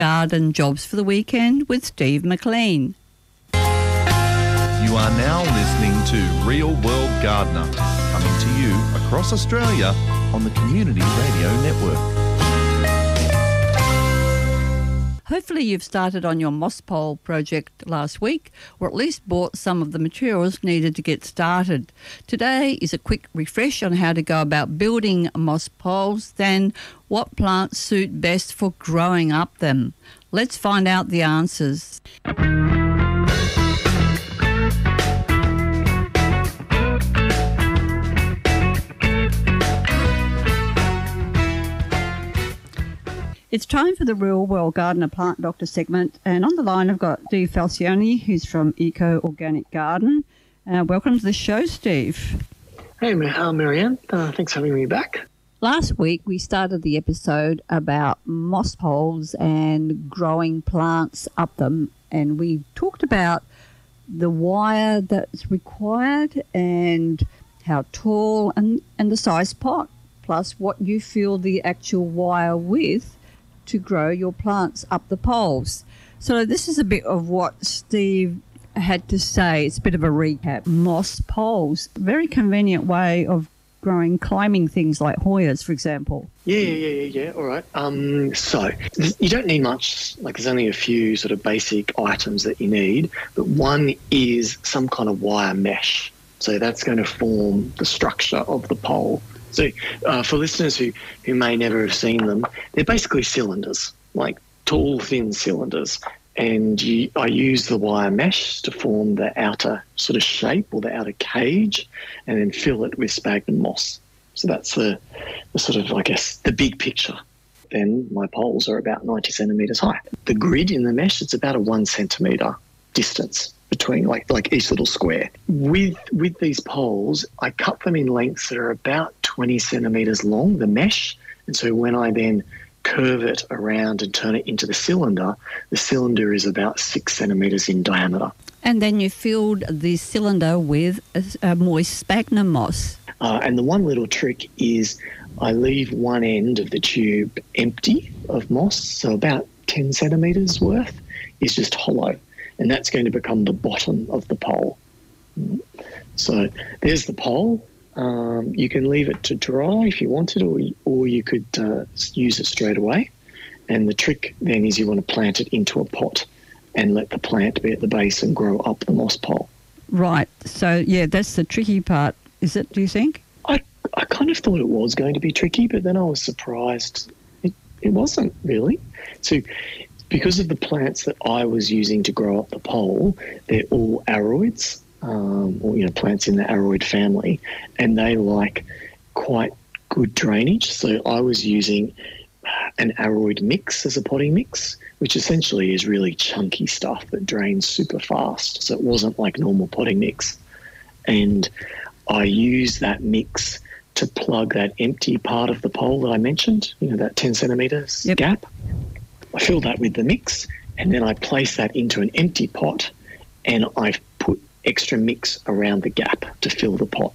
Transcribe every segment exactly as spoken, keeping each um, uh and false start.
Garden Jobs for the Weekend with Steve McLean. You are now listening to Real World Gardener, coming to you across Australia on the Community Radio Network. Hopefully you've started on your moss pole project last week, or at least bought some of the materials needed to get started. Today is a quick refresh on how to go about building moss poles, then what plants suit best for growing up them. Let's find out the answers. It's time for the Real World Gardener Plant Doctor segment, and on the line I've got Steve Falcioni, who's from Eco Organic Garden. Uh, welcome to the show, Steve. Hey, uh, Marianne. Uh, thanks for having me back. Last week we started the episode about moss poles and growing plants up them, and we talked about the wire that's required and how tall and, and the size pot, plus what you fill the actual wire with to grow your plants up the poles. So this is a bit of what Steve had to say. It's a bit of a recap. Moss poles, very convenient way of growing climbing things like Hoyas, for example. Yeah, yeah, yeah, yeah, yeah. All right. Um, so you don't need much. Like there's only a few sort of basic items that you need, but one is some kind of wire mesh. So that's going to form the structure of the pole. So uh, for listeners who, who may never have seen them, they're basically cylinders, like tall, thin cylinders. And you, I use the wire mesh to form the outer sort of shape or the outer cage and then fill it with sphagnum moss. So that's the, the sort of, I guess, the big picture. Then my poles are about ninety centimetres high. The grid in the mesh, it's about a one centimetre distance between like like each little square. With with these poles, I cut them in lengths that are about twenty centimetres long, the mesh. And so when I then curve it around and turn it into the cylinder, the cylinder is about six centimetres in diameter. And then you filled the cylinder with a, a moist sphagnum moss. Uh, and the one little trick is I leave one end of the tube empty of moss, so about ten centimetres worth is just hollow. And that's going to become the bottom of the pole. So there's the pole. Um, you can leave it to dry if you wanted, or, or you could uh, use it straight away. And the trick then is you want to plant it into a pot and let the plant be at the base and grow up the moss pole. Right. So, yeah, that's the tricky part, is it, do you think? I, I kind of thought it was going to be tricky, but then I was surprised it, it wasn't really. So because of the plants that I was using to grow up the pole, they're all aroids, um, or, you know, plants in the aroid family, and they like quite good drainage. So I was using an aroid mix as a potting mix, which essentially is really chunky stuff that drains super fast. So it wasn't like normal potting mix. And I used that mix to plug that empty part of the pole that I mentioned, you know, that ten centimetres yep. gap. I fill that with the mix, and then I place that into an empty pot, and I put extra mix around the gap to fill the pot.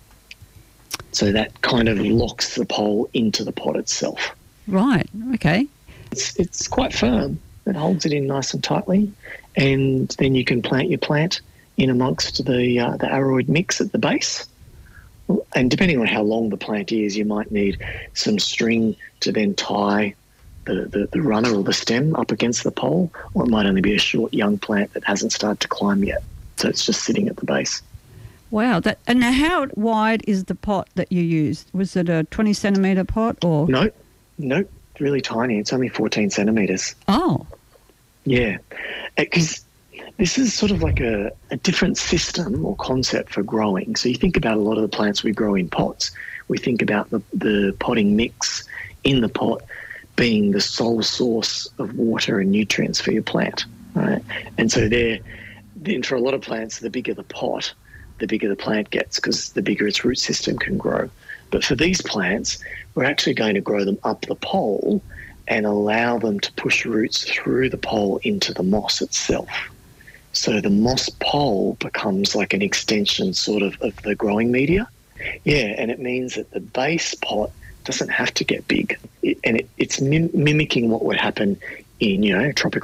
So that kind of locks the pole into the pot itself. Right, okay. It's, it's quite firm. It holds it in nice and tightly, and then you can plant your plant in amongst the, uh, the aroid mix at the base. And depending on how long the plant is, you might need some string to then tie The, the, the runner or the stem up against the pole, or it might only be a short young plant that hasn't started to climb yet. So it's just sitting at the base. Wow. That, and how wide is the pot that you used? Was it a twenty centimetre pot or? No, no, really tiny. It's only fourteen centimetres. Oh. Yeah. Because this is sort of like a, a different system or concept for growing. So you think about a lot of the plants we grow in pots. We think about the, the potting mix in the pot being the sole source of water and nutrients for your plant, right? And so there, then for a lot of plants, the bigger the pot, the bigger the plant gets, because the bigger its root system can grow. But for these plants, we're actually going to grow them up the pole and allow them to push roots through the pole into the moss itself. So the moss pole becomes like an extension sort of of the growing media. Yeah, and it means that the base pot doesn't have to get big. It, and it, it's mim- mimicking what would happen in, you know, tropical